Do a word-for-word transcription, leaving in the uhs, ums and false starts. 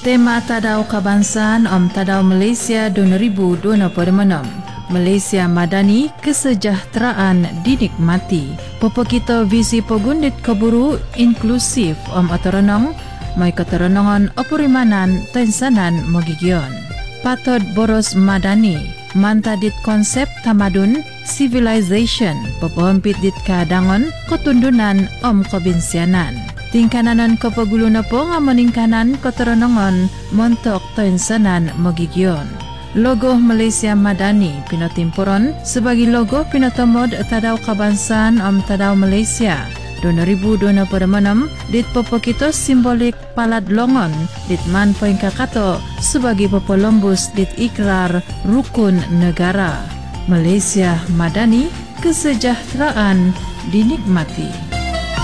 Tema Tadau Kebangsaan Om Tadau Malaysia dua ribu dua puluh enam. Malaysia Madani, kesejahteraan dinikmati. Popo kita visi pogundit keburu inklusif Om Otoronong, mai keterenongan opurimanan tensanan mogigion. Patod boros Madani, mantadit konsep tamadun civilization, popohampit dit kadangon ketundunan Om Kebinsianan. Tingkananan kopagulu na po nga maningkanan keterenongan montok tensanan mogigion. Logo Malaysia Madani pinotimpuron sebagai logo pinotomod Tadau Kebangsaan Om Tadau Malaysia dua ribu dua puluh enam dit popo kita simbolik palad longon dit man poin kakato sebagai popo lombus dit ikrar rukun negara. Malaysia Madani, kesejahteraan dinikmati.